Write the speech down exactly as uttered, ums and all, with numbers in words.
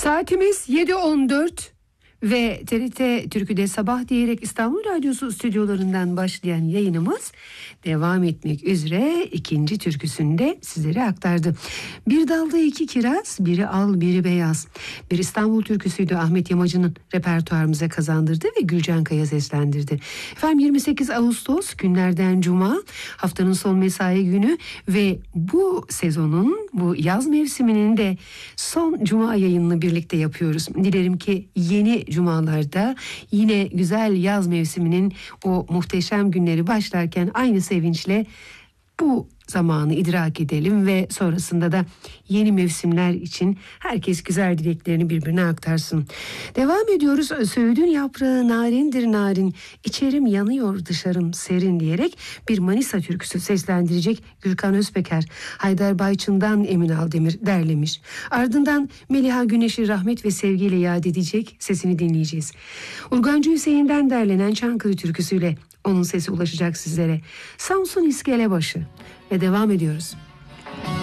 Saatimiz yedi on dört ve T R T Türkü'de Sabah diyerek İstanbul Radyosu stüdyolarından başlayan yayınımız devam etmek üzere ikinci türküsünde sizlere aktardı. Bir dalda iki kiraz, biri al biri beyaz. Bir İstanbul türküsüydü, Ahmet Yamacı'nın repertuarımıza kazandırdı ve Gülcan Kaya seslendirdi. Efendim yirmi sekiz Ağustos günlerden Cuma, haftanın son mesai günü ve bu sezonun, bu yaz mevsiminin de son Cuma yayınını birlikte yapıyoruz. Dilerim ki yeni Cumalarda yine güzel yaz mevsiminin o muhteşem günleri başlarken aynı sevinçle bu zamanı idrak edelim ve sonrasında da yeni mevsimler için herkes güzel dileklerini birbirine aktarsın. Devam ediyoruz. Söğüdün yaprağı narindir narin, içerim yanıyor dışarım serin diyerek bir Manisa türküsü seslendirecek Gürkan Özpeker. Haydar Bayçın'dan Emin Aldemir derlemiş. Ardından Meliha Güneş'i rahmet ve sevgiyle yad edecek, sesini dinleyeceğiz. Urgancı Hüseyin'den derlenen Çankırı türküsüyle onun sesi ulaşacak sizlere. Samsun İskelebaşı ve devam ediyoruz.